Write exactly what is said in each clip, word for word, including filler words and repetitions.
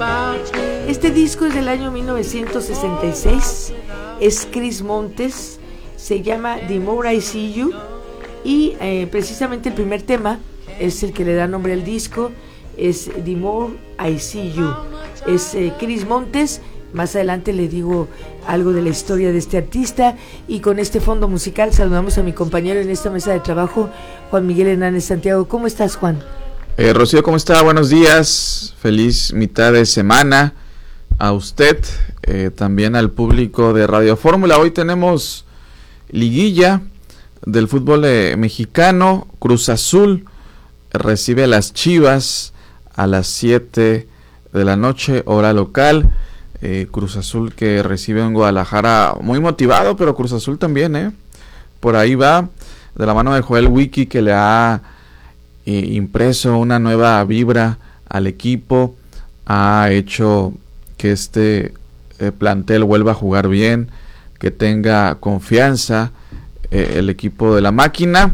Este disco es del año mil novecientos sesenta y seis, es Chris Montes, se llama The More I See You, y eh, precisamente el primer tema es el que le da nombre al disco, es The More I See You, es eh, Chris Montes. Más adelante le digo algo de la historia de este artista, y con este fondo musical saludamos a mi compañero en esta mesa de trabajo, Juan Miguel Hernández Santiago. ¿Cómo estás, Juan? Eh, Rocío, ¿cómo está? Buenos días, feliz mitad de semana a usted, eh, también al público de Radio Fórmula. Hoy tenemos liguilla del fútbol eh, mexicano. Cruz Azul recibe a las Chivas a las siete de la noche, hora local. Eh, Cruz Azul que recibe en Guadalajara muy motivado, pero Cruz Azul también, ¿eh? Por ahí va, de la mano de Joel Wiki, que le ha eh, impreso una nueva vibra al equipo, ha hecho que este eh, plantel vuelva a jugar bien, que tenga confianza eh, el equipo de la máquina,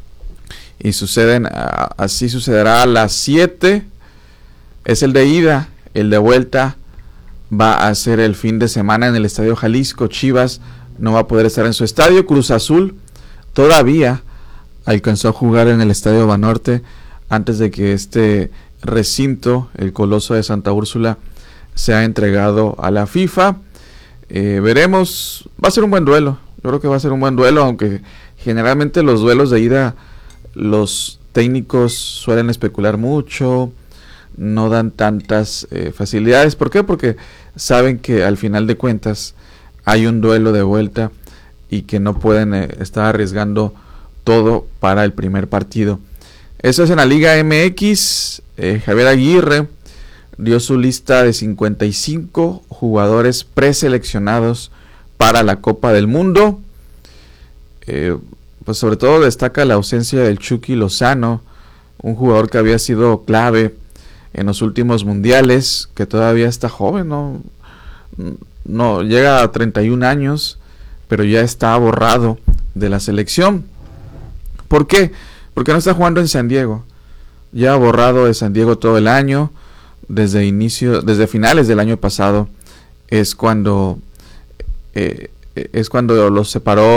y suceden, a, así sucederá a las siete, es el de ida, el de vuelta va a ser el fin de semana en el Estadio Jalisco. Chivas no va a poder estar en su estadio. Cruz Azul todavía alcanzó a jugar en el Estadio Banorte antes de que este recinto, el Coloso de Santa Úrsula, sea entregado a la FIFA. Eh, veremos, va a ser un buen duelo. Yo creo que va a ser un buen duelo, aunque generalmente los duelos de ida los técnicos suelen especular mucho, no dan tantas eh, facilidades. ¿Por qué? Porque saben que al final de cuentas hay un duelo de vuelta y que no pueden eh, estar arriesgando todo para el primer partido. Eso es en la Liga M X. eh, Javier Aguirre dio su lista de cincuenta y cinco jugadores preseleccionados para la Copa del Mundo. Eh, pues sobre todo destaca la ausencia del Chucky Lozano, un jugador que había sido clave en los últimos mundiales, que todavía está joven, no, no llega a treinta y un años, pero ya está borrado de la selección. ¿Por qué? Porque no está jugando en San Diego. Ya borrado de San Diego todo el año, desde inicio, desde finales del año pasado es cuando eh, es cuando los separó